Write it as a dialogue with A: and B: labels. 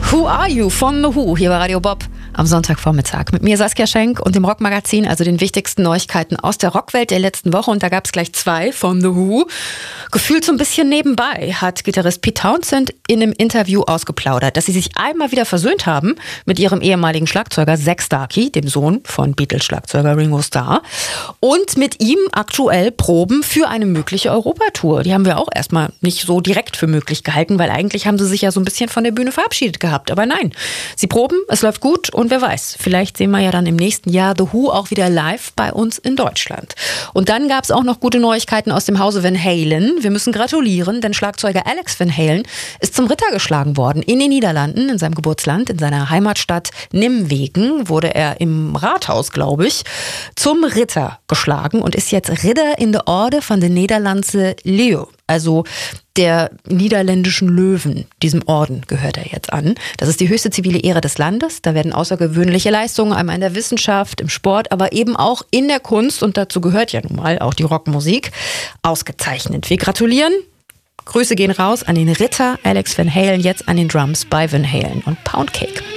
A: Who Are You von The Who hier bei Radio Bob am Sonntagvormittag. Mit mir Saskia Schenk und dem Rockmagazin, also den wichtigsten Neuigkeiten aus der Rockwelt der letzten Woche. Und da gab es gleich 2 von The Who. Gefühlt so ein bisschen nebenbei hat Gitarrist Pete Townshend in einem Interview ausgeplaudert, dass sie sich einmal wieder versöhnt haben mit ihrem ehemaligen Schlagzeuger Zack Starkey, dem Sohn von Beatles-Schlagzeuger Ringo Starr, und mit ihm aktuell proben für eine mögliche Europatour. Die haben wir auch erstmal nicht so direkt für möglich gehalten, weil eigentlich haben sie sich ja so ein bisschen von der Bühne verabschiedet gehabt. Aber nein, sie proben, es läuft gut und wer weiß, vielleicht sehen wir ja dann im nächsten Jahr The Who auch wieder live bei uns in Deutschland. Und dann gab es auch noch gute Neuigkeiten aus dem Hause Van Halen. Wir müssen gratulieren, denn Schlagzeuger Alex Van Halen ist zum Ritter geschlagen worden. In den Niederlanden, in seinem Geburtsland, in seiner Heimatstadt Nimwegen wurde er im Rathaus, glaube ich, zum Ritter geschlagen und ist jetzt Ridder in der Orde van de Nederlandse Leeuw. Also der niederländischen Löwen, diesem Orden gehört er jetzt an. Das ist die höchste zivile Ehre des Landes. Da werden außergewöhnliche Leistungen einmal in der Wissenschaft, im Sport, aber eben auch in der Kunst, und dazu gehört ja nun mal auch die Rockmusik, ausgezeichnet. Wir gratulieren. Grüße gehen raus an den Ritter Alex Van Halen, jetzt an den Drums bei Van Halen und Poundcake.